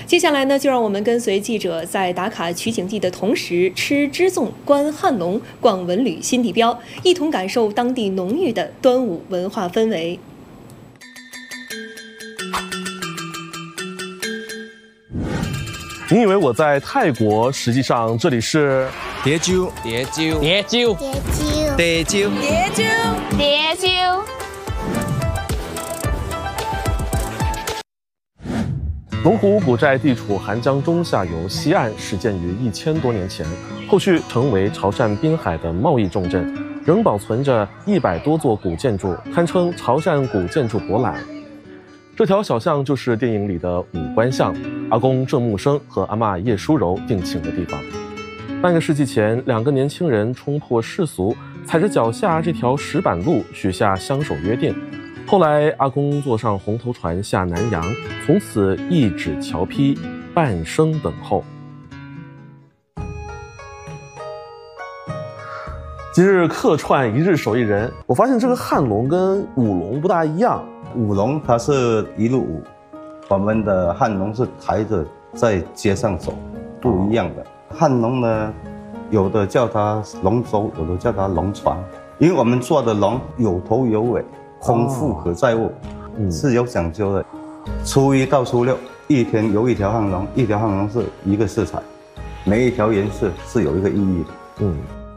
接下来呢，就让我们跟随记者在打卡取景地的同时，吃支粽、观汉龙、逛文旅新地标，一同感受当地浓郁的端午文化氛围。 你以为我在泰国，实际上这里是蝶洲。 龙湖古寨地处韩江中下游西岸，始建于1000多年前，后续成为潮汕滨海的贸易重镇，仍保存着100多座古建筑，堪称潮汕古建筑博览。这条小巷就是电影里的五官巷，阿公郑木生和阿嬷叶淑柔定情的地方。半个世纪前，2个年轻人冲破世俗，踩着脚下这条石板路，许下相守约定。后来，阿公坐上红头船下南洋，从此一指桥劈，半生等候。今日客串一日手艺人，我发现这个汉龙跟舞龙不大一样。 舞龙它是一路舞，我们的汉龙是抬着在街上走，不一样的。汉龙呢，有的叫它龙舟，有的叫它龙船，因为我们做的龙有头有尾，空腹可载物，是有讲究的。初1到初6，一天游一条汉龙，一条汉龙是一个色彩，每一条颜色是有一个意义的。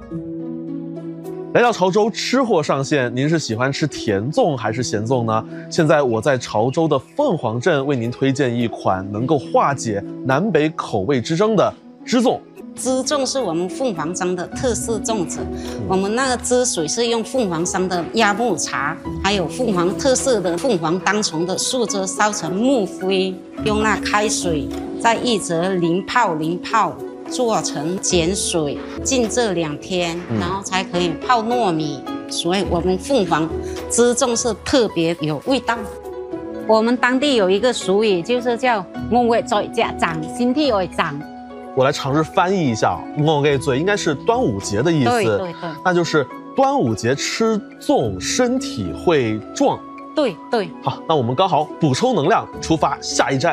来到潮州，吃货上线，您是喜欢吃甜粽还是咸粽呢？现在我在潮州的凤凰镇为您推荐一款能够化解南北口味之争的支粽。 支粽是我们凤凰山的特色粽子，我们那个支水是用凤凰山的鸭木茶，还有凤凰特色的凤凰单丛的树枝烧成木灰，用那开水再一直淋泡做成碱水，浸这2天，然后才可以泡糯米。所以我们凤凰支粽是特别有味道。我们当地有一个俗语，就是叫"我嘅嘴只长，身体会长"。 我来尝试翻译一下，我嘅嘴应该是端午节的意思， 对， 那就是端午节吃粽，身体会壮。 对。 好，那我们刚好补充能量，出发下一站。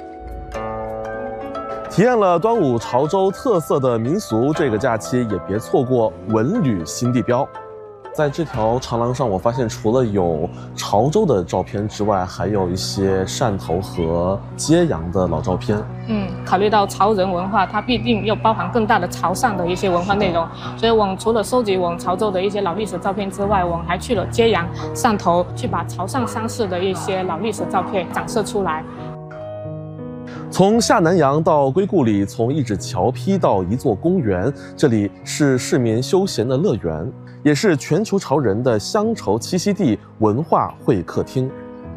体验了端午潮州特色的民俗，这个假期也别错过文旅新地标。在这条长廊上，我发现除了有潮州的照片之外，还有一些汕头和揭阳的老照片。 考虑到潮人文化，它必定又包含更大的潮汕的一些文化内容，所以我们除了收集我们潮州的一些老历史照片之外，我们还去了揭阳、汕头，去把潮汕乡市的一些老历史照片展示出来。 从下南洋到归故里，从一指桥劈到一座公园，这里是市民休闲的乐园，也是全球潮人的乡愁栖息地、文化会客厅。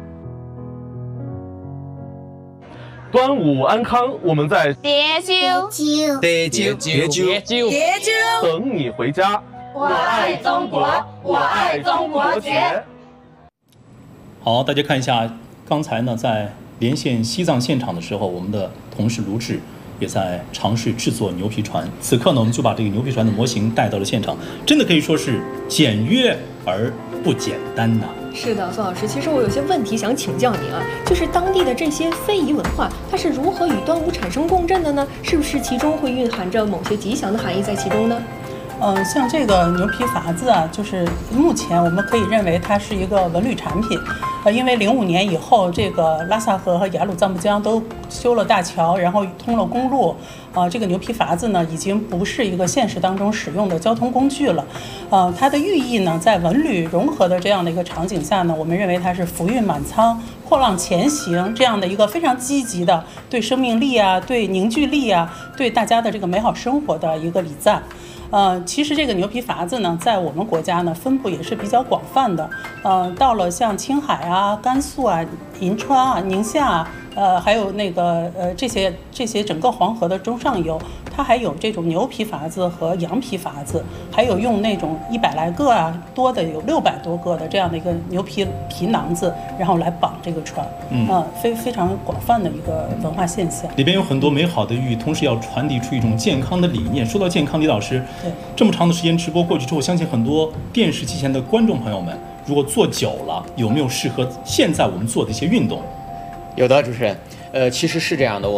端午安康，我们在蝶洲等你回家。 我爱中国，我爱中国节。 好，大家看一下，刚才呢在连线西藏现场的时候，我们的同事卢志也在尝试制作牛皮船。此刻呢，我们就把这个牛皮船的模型带到了现场，真的可以说是简约而不简单呐。 是的，宋老师，其实我有些问题想请教您啊，就是当地的这些非遗文化，它是如何与端午产生共振的呢？是不是其中会蕴含着某些吉祥的含义在其中呢？ 像这个牛皮筏子啊，就是目前我们可以认为它是一个文旅产品。因为05年以后，这个拉萨河和雅鲁藏布江都修了大桥，然后通了公路，这个牛皮筏子呢，已经不是一个现实当中使用的交通工具了。它的寓意呢，在文旅融合的这样的一个场景下呢，我们认为它是福运满仓、破浪前行这样的一个非常积极的对生命力啊、对凝聚力啊、对大家的这个美好生活的一个礼赞。其实这个牛皮筏子呢，在我们国家呢分布也是比较广泛的。到了像青海啊、甘肃啊、银川啊、宁夏啊，还有那个这些整个黄河的中上游，它还有这种牛皮筏子和羊皮筏子，还有用那种100来个啊，多的有600多个的这样的一个牛皮囊子，然后来绑这个船。非常广泛的一个文化现象。 里边有很多美好的寓意，同时要传递出一种健康的理念。说到健康，李老师，这么长的时间直播过去之后，相信很多电视机前的观众朋友们，如果坐久了，有没有适合现在我们做的一些运动？ 有的，主持人，其实是这样的。